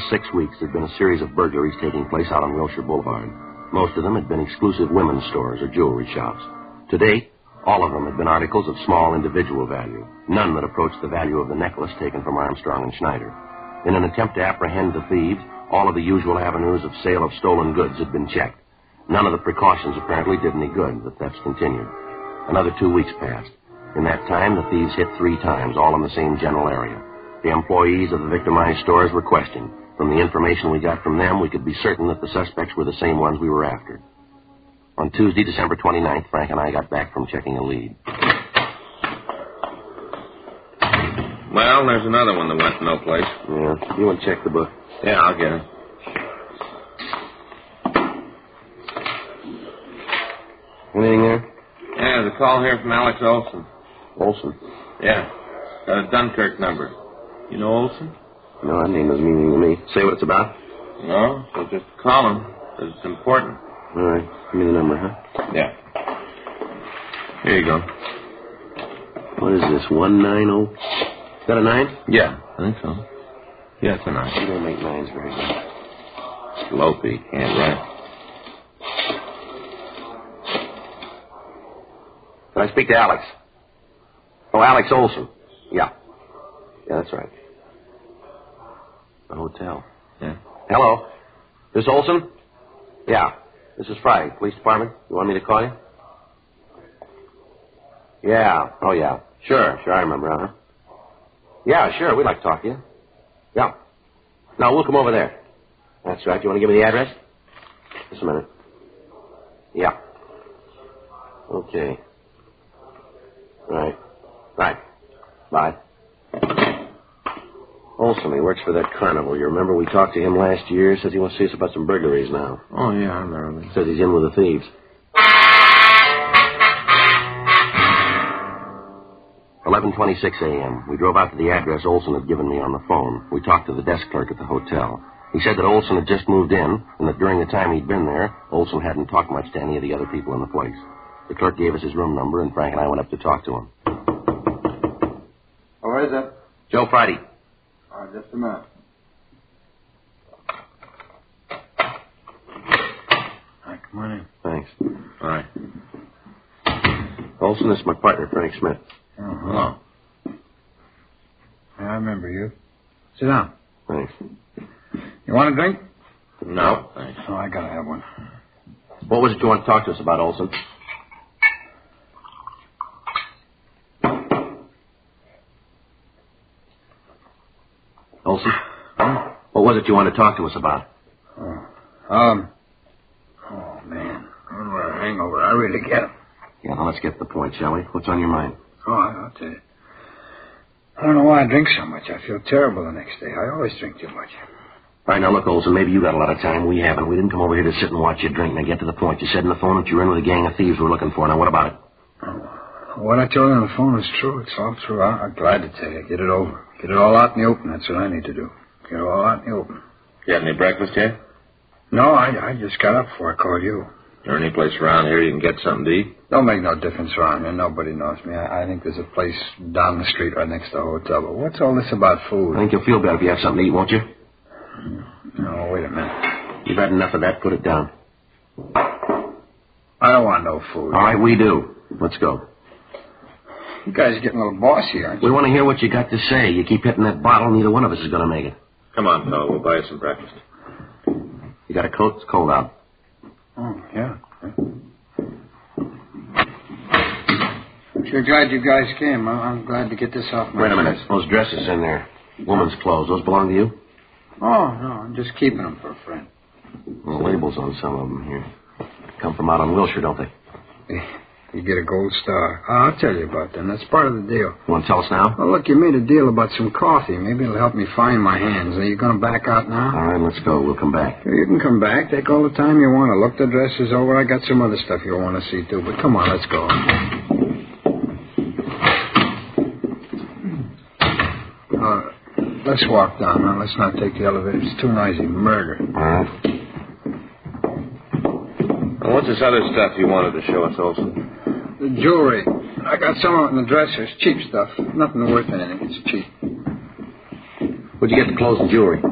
6 weeks, there'd been a series of burglaries taking place out on Wilshire Boulevard. Most of them had been exclusive women's stores or jewelry shops. To date, all of them had been articles of small individual value, none that approached the value of the necklace taken from Armstrong and Schneider. In an attempt to apprehend the thieves, all of the usual avenues of sale of stolen goods had been checked. None of the precautions apparently did any good. The thefts continued. Another 2 weeks passed. In that time, the thieves hit 3 times, all in the same general area. The employees of the victimized stores were questioned. From the information we got from them, we could be certain that the suspects were the same ones we were after. On Tuesday, December 29th, Frank and I got back from checking a lead. Well, there's another one that went no place. Yeah, you want to check the book? Yeah, I'll get it. Anything there? Yeah, there's a call here from Alex Olson. Olson? Yeah. Got a Dunkirk number. You know Olson? No, that name doesn't mean anything to me. Say what it's about? No, so just call him. It's important. All right. Give me the number, huh? Yeah. Here you go. What is this, 190? Is that a 9? Yeah, I think so. Yeah, it's a 9. You don't make 9s very good. Slopey, can't write. Can I speak to Alex? Oh, Alex Olson. Yeah. Yeah, that's right. The hotel. Yeah. Hello. This Olson? Yeah. This is Friday. Police department. You want me to call you? Yeah. Oh, yeah. Sure, I remember, huh? Yeah, sure. We'd like to talk to you. Yeah. No, we'll come over there. That's right. You want to give me the address? Just a minute. Yeah. Okay. Right. Bye. Olson, he works for that carnival. You remember we talked to him last year? Says he wants to see us about some burglaries now. Oh, yeah, I remember. Says he's in with the thieves. 11:26 a.m. We drove out to the address Olson had given me on the phone. We talked to the desk clerk at the hotel. He said that Olson had just moved in, and that during the time he'd been there, Olson hadn't talked much to any of the other people in the place. The clerk gave us his room number, and Frank and I went up to talk to him. Who is it? Joe Friday. Oh, just a minute. Hi, come on in. Thanks. All right. Olson, this is my partner, Frank Smith. Oh, hello. Yeah, I remember you. Sit down. Thanks. You want a drink? No, thanks. Oh, I gotta have one. What was it you want to talk to us about, Olson? Olson? Huh? What was it you wanted to talk to us about? Oh, man. I'm a hangover. I really get it. Yeah, now let's get to the point, shall we? What's on your mind? Oh, I'll tell you. I don't know why I drink so much. I feel terrible the next day. I always drink too much. All right, now look, Olson, maybe you got a lot of time. We haven't. We didn't come over here to sit and watch you drink. Now get to the point. You said on the phone that you were in with a gang of thieves we're looking for. Now what about it? What I told you on the phone is true. It's all true. I'm glad to tell you. Get it over. Get it all out in the open. That's what I need to do. Get it all out in the open. You had any breakfast yet? No, I just got up before I called you. Is there any place around here you can get something to eat? Don't make no difference around here. Nobody knows me. I think there's a place down the street right next to the hotel. But what's all this about food? I think you'll feel better if you have something to eat, won't you? No, wait a minute. You've had enough of that. Put it down. I don't want no food. All right, we do. Let's go. You guys are getting a little bossy, aren't you? We want to hear what you got to say. You keep hitting that bottle, neither one of us is going to make it. Come on, fella. We'll buy you some breakfast. You got a coat? It's cold out. Oh, yeah. Sure glad you guys came. I'm glad to get this off my Wait a minute. chest. Those dresses in there. Woman's clothes. Those belong to you? Oh, no. I'm just keeping them for a friend. Well, labels on some of them here. Come from out on Wilshire, don't they? You get a gold star. I'll tell you about them. That's part of the deal. You want to tell us now? Well, look, you made a deal about some coffee. Maybe it'll help me find my hands. Are you going to back out now? All right, let's go. We'll come back. You can come back. Take all the time you want to. Look the dresses over. I got some other stuff you'll want to see, too. But come on, let's go. Let's walk down now. Let's not take the elevator. It's too noisy. Murder. All right. Well, what's this other stuff you wanted to show us, Olson? The jewelry. I got some of it in the dressers. Cheap stuff. Nothing worth anything. It's cheap. Where'd you get the clothes and jewelry?